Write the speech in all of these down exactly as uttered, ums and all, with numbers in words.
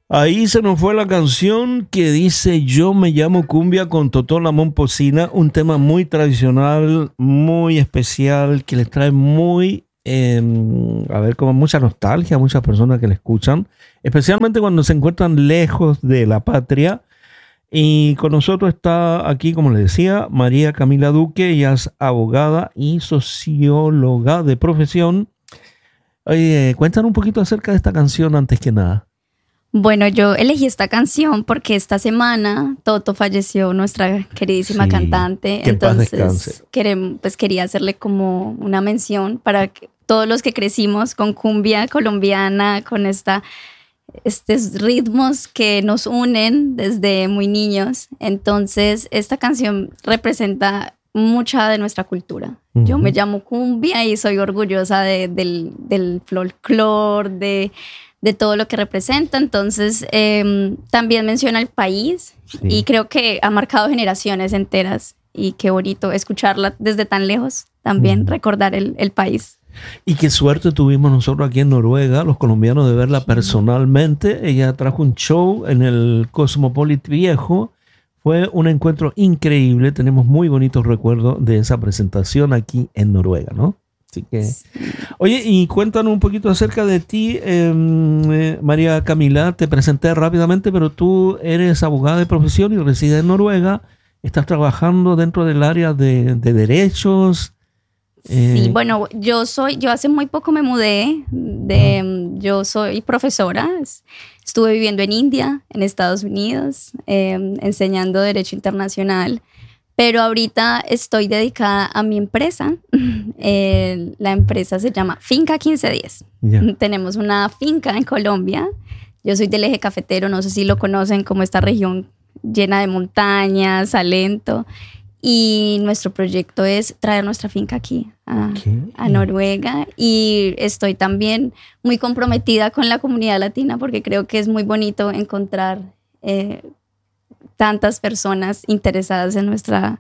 Ahí se nos fue la canción que dice Yo me llamo Cumbia con Totó La Momposina, un tema muy tradicional, muy especial, que les trae muy, eh, a ver, como mucha nostalgia a muchas personas que le escuchan, especialmente cuando se encuentran lejos de la patria. Y con nosotros está aquí, como les decía, María Camila Duque. Ella es abogada y socióloga de profesión. Oye, cuéntanos un poquito acerca de esta canción antes que nada. Bueno, yo elegí esta canción porque esta semana Toto falleció, nuestra queridísima Sí, cantante. que en paz descanse. Entonces, querem- pues quería hacerle como una mención para que todos los que crecimos con cumbia colombiana, con esta, estos ritmos que nos unen desde muy niños. Entonces, esta canción representa mucha de nuestra cultura. Uh-huh. Yo me llamo Cumbia y soy orgullosa de, del, del folclore, de... de todo lo que representa. Entonces eh, también menciona el país, sí. Y creo que ha marcado generaciones enteras, y qué bonito escucharla desde tan lejos, también mm. recordar el, el país. Y qué suerte tuvimos nosotros aquí en Noruega, los colombianos, de verla personalmente. Ella trajo un show en el Cosmopolit Viejo. Fue un encuentro increíble. Tenemos muy bonitos recuerdos de esa presentación aquí en Noruega, ¿no? Así que, sí. Oye, y cuéntanos un poquito acerca de ti, eh, eh, María Camila. Te presenté rápidamente, pero tú eres abogada de profesión y resides en Noruega. Estás trabajando dentro del área de, de derechos. Eh. Sí, bueno, yo soy, yo hace muy poco me mudé. De, uh-huh. Yo soy profesora. Estuve viviendo en India, en Estados Unidos, eh, enseñando Derecho Internacional. Pero ahorita estoy dedicada a mi empresa. Eh, la empresa se llama Finca quince diez. Yeah. Tenemos una finca en Colombia. Yo soy del eje cafetero, no sé si lo conocen, como esta región llena de montañas, Salento. Y nuestro proyecto es traer nuestra finca aquí a, okay. a Noruega. Y estoy también muy comprometida con la comunidad latina, porque creo que es muy bonito encontrar eh, tantas personas interesadas en nuestra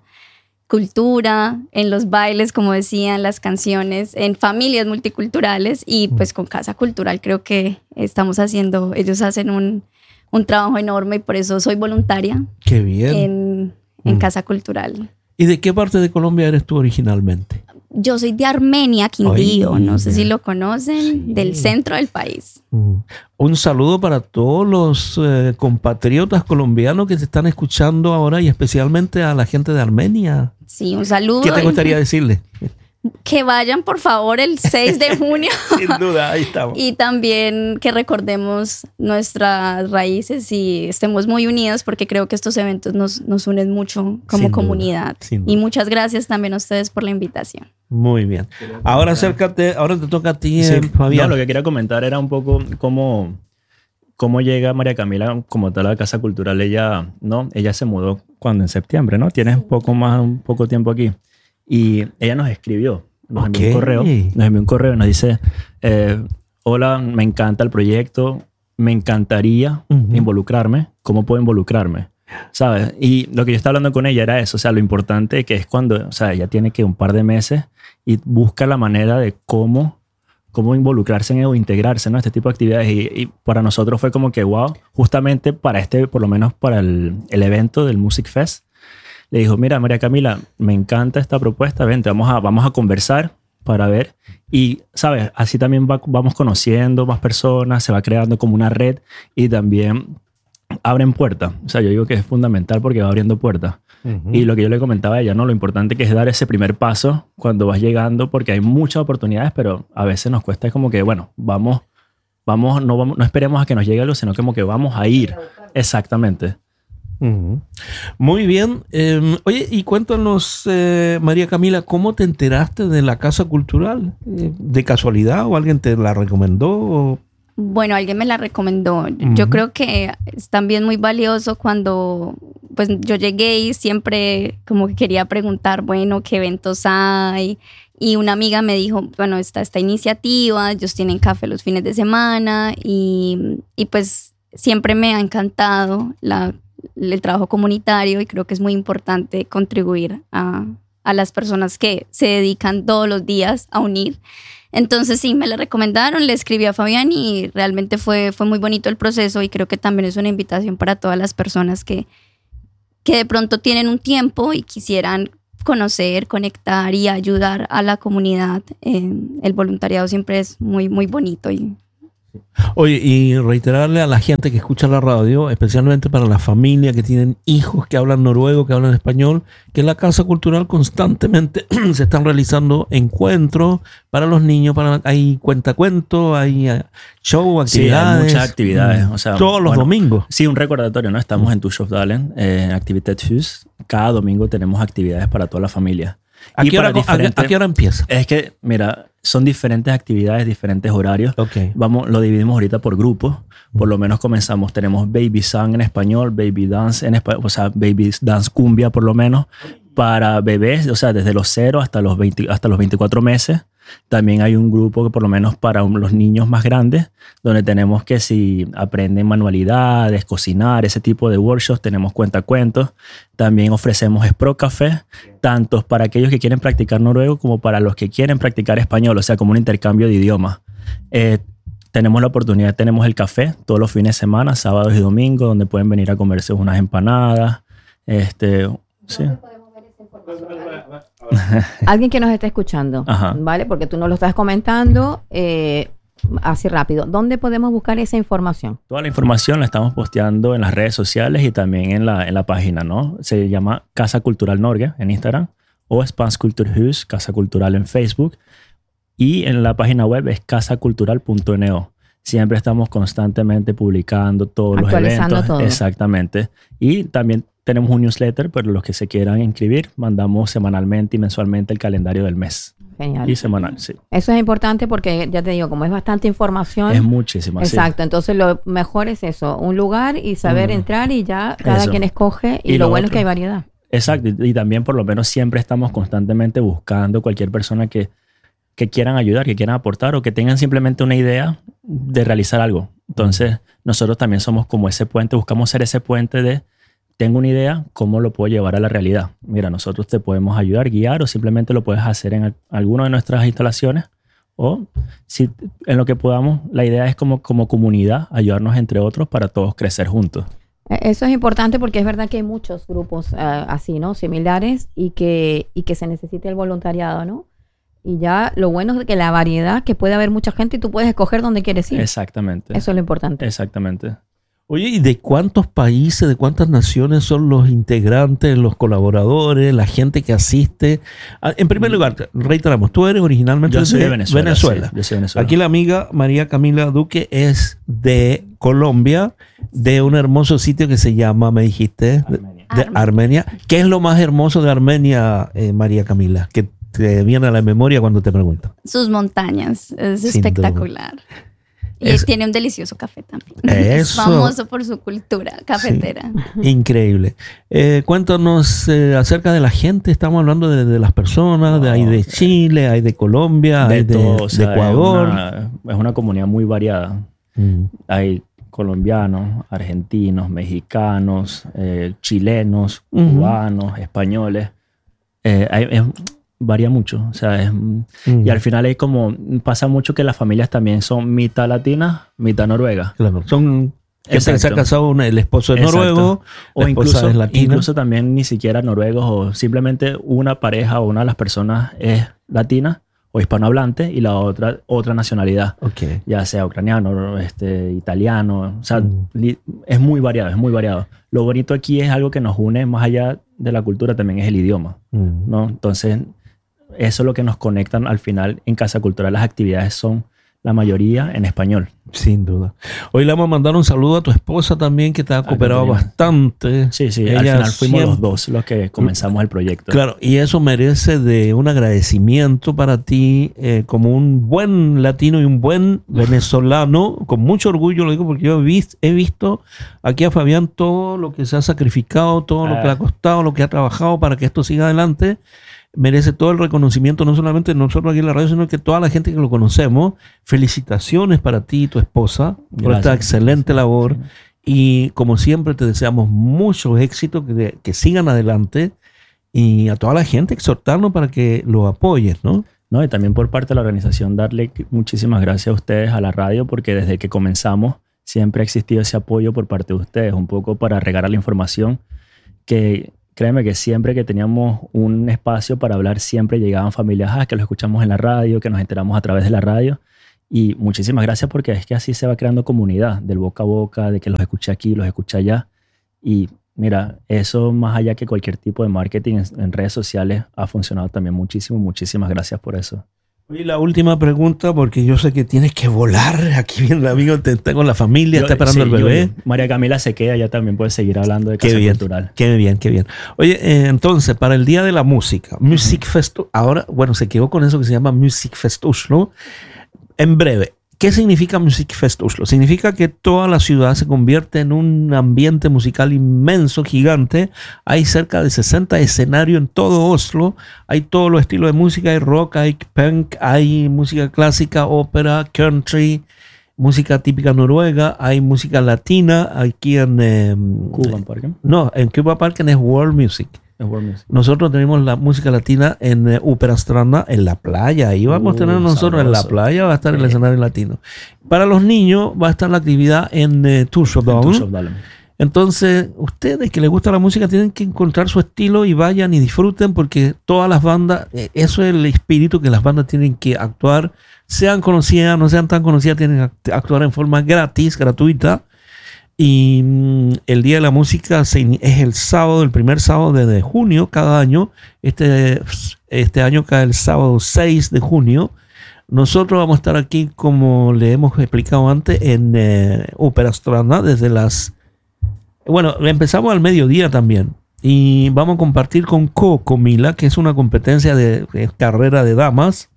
cultura, en los bailes, como decían, las canciones, en familias multiculturales, y pues con Casa Cultural creo que estamos haciendo, ellos hacen un, un trabajo enorme, y por eso soy voluntaria. Qué bien. En, en mm. Casa Cultural. ¿Y de qué parte de Colombia eres tú originalmente? Yo soy de Armenia, Quindío. Ay, no sé si lo conocen, sí. Del centro del país. Mm. Un saludo para todos los eh, compatriotas colombianos que se están escuchando ahora, y especialmente a la gente de Armenia. Sí, un saludo. ¿Qué te gustaría decirle? Que vayan, por favor, el seis de junio. Sin duda, ahí estamos. Y también que recordemos nuestras raíces y estemos muy unidos, porque creo que estos eventos nos, nos unen mucho como sin comunidad. Duda, sin duda. Y muchas gracias también a ustedes por la invitación. Muy bien. Ahora acércate, ahora te toca a ti, sí, Fabián. No, lo que quería comentar era un poco cómo, cómo llega María Camila como tal a la Casa Cultural. Ella, ¿no? Ella se mudó cuando en septiembre, ¿no? Tienes un poco más, un poco tiempo aquí. Y ella nos escribió, nos okay. envió un correo, nos envió un correo y nos dice, eh, hola, me encanta el proyecto, me encantaría uh-huh. involucrarme. ¿Cómo puedo involucrarme? ¿Sabes? Y lo que yo estaba hablando con ella era eso, o sea, lo importante que es cuando, o sea, ella tiene que un par de meses y busca la manera de cómo, cómo involucrarse en o integrarse en ¿no? este tipo de actividades. Y, y para nosotros fue como que, wow, justamente para este, por lo menos para el, el evento del Music Fest, le dijo, mira, María Camila, me encanta esta propuesta, vente, vamos a, vamos a conversar para ver. Y, ¿sabes? Así también va, vamos conociendo más personas, se va creando como una red, y también abren puertas. O sea, yo digo que es fundamental porque va abriendo puertas. Uh-huh. Y lo que yo le comentaba a ella, ¿no? Lo importante que es dar ese primer paso cuando vas llegando, porque hay muchas oportunidades, pero a veces nos cuesta, es como que, bueno, vamos, vamos, no, vamos, no esperemos a que nos llegue algo, sino como que vamos a ir. Exactamente. Uh-huh. Muy bien. Eh, oye, y cuéntanos, eh, María Camila, ¿cómo te enteraste de la Casa Cultural? Eh, ¿De casualidad o alguien te la recomendó? O... Bueno, alguien me la recomendó. Uh-huh. Yo creo que es también muy valioso cuando pues yo llegué y siempre como que quería preguntar, bueno, ¿qué eventos hay? Y una amiga me dijo, bueno, está esta iniciativa, ellos tienen café los fines de semana, y, y pues siempre me ha encantado la el trabajo comunitario, y creo que es muy importante contribuir a, a las personas que se dedican todos los días a unir. Entonces sí, me le recomendaron, le escribí a Fabián y realmente fue, fue muy bonito el proceso, y creo que también es una invitación para todas las personas que, que de pronto tienen un tiempo y quisieran conocer, conectar y ayudar a la comunidad. Eh, el voluntariado siempre es muy, muy bonito. Y Oye, y reiterarle a la gente que escucha la radio, especialmente para la familia que tienen hijos que hablan noruego, que hablan español, que en la Casa Cultural constantemente se están realizando encuentros para los niños. Para, hay cuentacuentos, hay show, actividades. Sí, hay muchas actividades. O sea, todos los bueno, domingos. Sí, un recordatorio, ¿no? Estamos en Tushovdalen, eh, en Aktivitetshus. Cada domingo tenemos actividades para toda la familia. ¿A qué, hora, diferentes... ¿A qué hora empieza? Es que, mira, son diferentes actividades, diferentes horarios. Okay. Vamos, lo dividimos ahorita por grupos. Por lo menos comenzamos, tenemos Baby Sang en español, Baby Dance en español, o sea, Baby Dance Cumbia por lo menos, para bebés, o sea, desde los cero hasta los, veinte, hasta los veinticuatro meses. También hay un grupo que por lo menos para los niños más grandes, donde tenemos que si aprenden manualidades, cocinar, ese tipo de workshops, tenemos cuentacuentos. También ofrecemos Spro Café, tanto para aquellos que quieren practicar noruego como para los que quieren practicar español, o sea, como un intercambio de idiomas. Eh, tenemos la oportunidad, tenemos el café todos los fines de semana, sábados y domingos, donde pueden venir a comerse unas empanadas. Este, sí. Alguien que nos esté escuchando, Ajá. ¿vale? Porque tú nos lo estás comentando eh, así rápido. ¿Dónde podemos buscar esa información? Toda la información la estamos posteando en las redes sociales y también en la, en la página, ¿no? Se llama Casa Cultural Norge en Instagram o Spans Kulturhus, Casa Cultural en Facebook, y en la página web es casa cultural punto n o. Siempre estamos constantemente publicando todos los eventos. Todo. Exactamente. Y también tenemos un newsletter para los que se quieran inscribir. Mandamos semanalmente y mensualmente el calendario del mes. Genial. Y semanal, sí. Eso es importante porque, ya te digo, como es bastante información. Es muchísima, Exacto. Sí. Entonces, lo mejor es eso. Un lugar y saber mm. entrar y ya cada eso. Quien escoge. Y, y lo, lo bueno otro. Es que hay variedad. Exacto. Y, y también, por lo menos, siempre estamos constantemente buscando cualquier persona que, que quieran ayudar, que quieran aportar o que tengan simplemente una idea de realizar algo. Entonces, nosotros también somos como ese puente. Buscamos ser ese puente de tengo una idea, ¿cómo lo puedo llevar a la realidad? Mira, nosotros te podemos ayudar, guiar, o simplemente lo puedes hacer en alguna de nuestras instalaciones, o si en lo que podamos, la idea es como, como comunidad, ayudarnos entre otros para todos crecer juntos. Eso es importante porque es verdad que hay muchos grupos uh, así, ¿no? Similares y que, y que se necesita el voluntariado, ¿no? Y ya lo bueno es que la variedad, que puede haber mucha gente y tú puedes escoger dónde quieres ir. Exactamente. Eso es lo importante. Exactamente. Oye, ¿y de cuántos países, de cuántas naciones son los integrantes, los colaboradores, la gente que asiste? En primer lugar, reiteramos, tú eres originalmente yo soy de Venezuela. Venezuela. Sí, yo soy de Venezuela. Aquí la amiga María Camila Duque es de Colombia, de un hermoso sitio que se llama, me dijiste, Armenia. de, de Armenia. ¿Qué es lo más hermoso de Armenia, eh, María Camila? Que te viene a la memoria cuando te preguntan. Sus montañas, es Sin espectacular. Duda. Y es, tiene un delicioso café también. Eso, es famoso por su cultura cafetera. Sí, increíble. Eh, cuéntanos eh, acerca de la gente. Estamos hablando de, de las personas. Oh, de, hay de Chile, hay de Colombia, de hay de, todo, o sea, de Ecuador. Es una, es una comunidad muy variada. Mm. Hay colombianos, argentinos, mexicanos, eh, chilenos, uh-huh. cubanos, españoles. Eh, hay, es, varía mucho, o sea, es, mm. y al final es como, pasa mucho que las familias también son mitad latinas, mitad noruegas. Claro, son que se, se ha casado una, el esposo es Exacto. noruego, o la incluso, esposa es latina. Incluso también ni siquiera noruegos, o simplemente una pareja o una de las personas es latina o hispanohablante y la otra otra nacionalidad, okay. ya sea ucraniano, este, italiano, o sea, mm. li, es muy variado, es muy variado. Lo bonito aquí es algo que nos une más allá de la cultura, también es el idioma, mm. ¿no? Entonces, eso es lo que nos conectan al final en Casa Cultural. Las actividades son la mayoría en español. Sin duda. Hoy le vamos a mandar un saludo a tu esposa también, que te ha cooperado ah, bastante. Sí, sí. Ella al final fuimos siempre... los dos los que comenzamos el proyecto. Claro, y eso merece de un agradecimiento para ti eh, como un buen latino y un buen venezolano. Con mucho orgullo lo digo porque yo he visto, he visto aquí a Fabián todo lo que se ha sacrificado, todo ah. lo que le ha costado, lo que ha trabajado para que esto siga adelante. Merece todo el reconocimiento, no solamente nosotros aquí en la radio, sino que toda la gente que lo conocemos. Felicitaciones para ti y tu esposa por Gracias. Esta excelente labor. Sí. Y como siempre te deseamos mucho éxito, que, que sigan adelante y a toda la gente exhortarnos para que lo apoyes, ¿no? No, y también por parte de la organización darle muchísimas gracias a ustedes, a la radio, porque desde que comenzamos siempre ha existido ese apoyo por parte de ustedes, un poco para regar la información, que créeme que siempre que teníamos un espacio para hablar, siempre llegaban familias, ah, que lo escuchamos en la radio, que nos enteramos a través de la radio. Y muchísimas gracias, porque es que así se va creando comunidad, del boca a boca, de que los escuché aquí, los escuché allá. Y mira, eso más allá que cualquier tipo de marketing en, en redes sociales ha funcionado también muchísimo. Muchísimas gracias por eso. Y la última pregunta, porque yo sé que tienes que volar. Aquí viene el amigo, te, está con la familia, yo, está esperando sí, el bebé. Yo, María Camila se queda, ya también puede seguir hablando de Casa qué bien, Cultural. Qué bien, qué bien. Oye, eh, entonces, para el Día de la Música, Music uh-huh. Fest, ahora, bueno, se quedó con eso que se llama Music Fest Oslo. En breve, ¿qué significa Music Fest Oslo? Significa que toda la ciudad se convierte en un ambiente musical inmenso, gigante. Hay cerca de sesenta escenarios en todo Oslo. Hay todos los estilos de música. Hay rock, hay punk, hay música clásica, ópera, country, música típica noruega. Hay música latina. Aquí en... Eh, Cuba Park. No, en Cuba Park es World Music. Nosotros tenemos la música latina en eh, Uperastranda, en la playa. Ahí vamos uh, a tener nosotros sabroso. En la playa, va a estar sí. el escenario latino. Para los niños va a estar la actividad en eh, Tushovdalen. Entonces, ustedes que les gusta la música tienen que encontrar su estilo y vayan y disfruten, porque todas las bandas, eh, eso es el espíritu que las bandas tienen que actuar, sean conocidas, no sean tan conocidas, tienen que actuar en forma gratis, gratuita. Y mm, el Día de la Música es el sábado, el primer sábado de, de junio cada año. Este, este año cae el sábado seis de junio. Nosotros vamos a estar aquí, como le hemos explicado antes, en eh, Uperastranda desde las... Bueno, empezamos al mediodía también. Y vamos a compartir con Cocomila, que es una competencia de, de carrera de damas.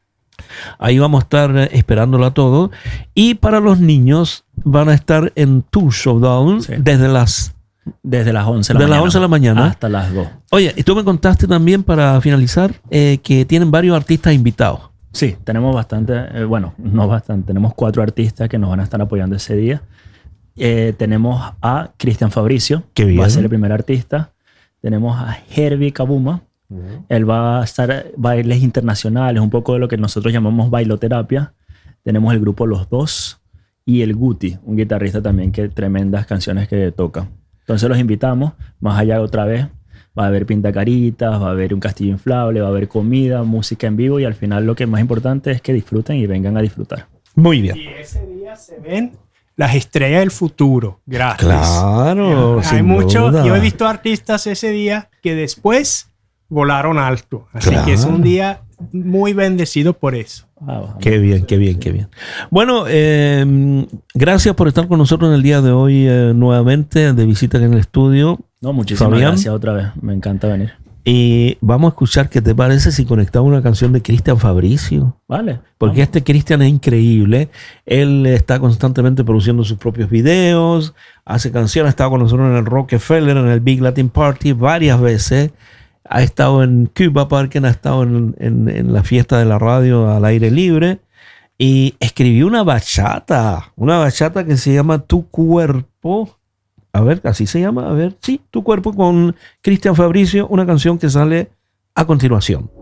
Ahí vamos a estar esperándolo a todos. Y para los niños van a estar en Tushovdalen sí. desde las desde las once de la, de las once de la mañana hasta las dos. Oye, y tú me contaste también, para finalizar, eh, que tienen varios artistas invitados. Sí, tenemos bastante, eh, bueno, no bastante, tenemos cuatro artistas que nos van a estar apoyando ese día. Eh, tenemos a Cristian Fabricio, que va a ser el primer artista. Tenemos a Herbie Kabuma. Uh-huh. Él va a estar bailes internacionales, un poco de lo que nosotros llamamos bailoterapia. Tenemos el grupo Los Dos y el Guti, un guitarrista también que tremendas canciones que toca. Entonces los invitamos. Más allá, otra vez va a haber pintacaritas, va a haber un castillo inflable, va a haber comida, música en vivo, y al final lo que es más importante es que disfruten y vengan a disfrutar. Muy bien. Y ese día se ven las estrellas del futuro. Gracias. Claro, hay mucho. Yo he visto artistas ese día que después volaron alto. Así claro. que es un día muy bendecido por eso. Wow. Qué bien, qué bien, qué bien. Bueno, eh, gracias por estar con nosotros en el día de hoy eh, nuevamente de visita en el estudio. No, muchísimas Fabián. Gracias otra vez. Me encanta venir. Y vamos a escuchar, ¿qué te parece si conectamos una canción de Cristian Fabricio? Vale. Porque vamos. Este Cristian es increíble. Él está constantemente produciendo sus propios videos, hace canciones, ha estado con nosotros en el Rockefeller, en el Big Latin Party varias veces. Ha estado en Cuba Park, ha estado en, en, en la fiesta de la radio al aire libre. Y escribió una bachata, una bachata que se llama Tu Cuerpo. A ver, así se llama, a ver, sí, Tu Cuerpo, con Cristian Fabricio, una canción que sale a continuación.